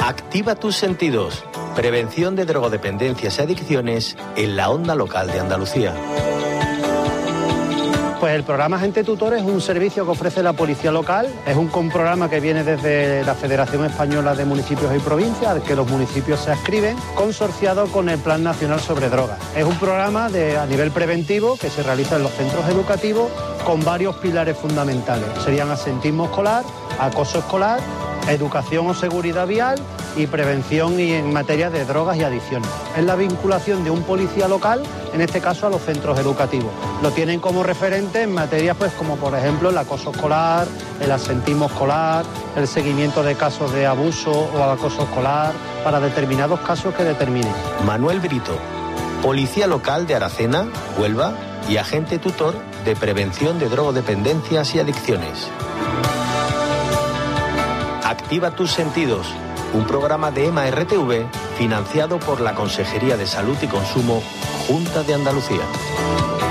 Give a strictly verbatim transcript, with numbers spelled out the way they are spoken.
Activa tus sentidos. Prevención de drogodependencias y adicciones en la onda local de Andalucía. Pues el programa Agente Tutor es un servicio que ofrece la policía local. Es un programa que viene desde la Federación Española de Municipios y Provincias, al que los municipios se adscriben, consorciado con el Plan Nacional sobre Drogas. Es un programa de, a nivel preventivo que se realiza en los centros educativos con varios pilares fundamentales. Serían absentismo escolar, acoso escolar, educación o seguridad vial y prevención y en materia de drogas y adicciones. Es la vinculación de un policía local, en este caso a los centros educativos. Lo tienen como referente en materias pues como por ejemplo el acoso escolar, el absentismo escolar, el seguimiento de casos de abuso o acoso escolar para determinados casos que determinen. Manuel Brito, policía local de Aracena, Huelva y agente tutor de prevención de drogodependencias y adicciones. Activa tus sentidos, un programa de EMA R T V financiado por la Consejería de Salud y Consumo, Junta de Andalucía.